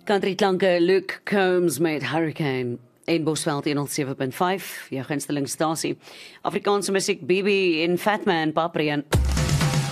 Country klanke Luke Combs met Hurricane en Bosveld 107.5, jou gunstelingstasie. Afrikaanse musiek Bibi en Fatman Papreen.